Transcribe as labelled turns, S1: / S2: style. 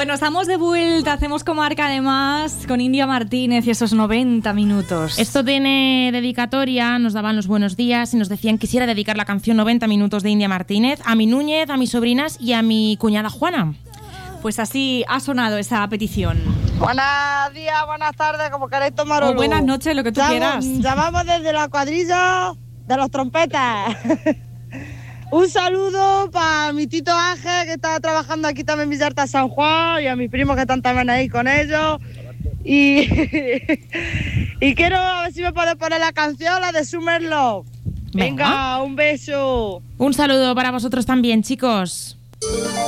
S1: Bueno, estamos de vuelta, hacemos comarca además con India Martínez y esos 90 minutos.
S2: Esto tiene dedicatoria, nos daban los buenos días y nos decían que quisiera dedicar la canción 90 minutos de India Martínez a mi Núñez, a mis sobrinas y a mi cuñada Juana.
S1: Pues así ha sonado esa petición.
S3: Buenos días, buenas tardes, como queréis tomarlo.
S1: O buenas noches, lo que tú quieras.
S3: Llamamos desde la cuadrilla de los trompetas. Un saludo para mi tito Ángel, que está trabajando aquí también en Villarta San Juan, y a mis primos que están también ahí con ellos. Y quiero a ver si me puede poner la canción, la de Summer Love. Venga, un beso.
S2: Un saludo para vosotros también, chicos.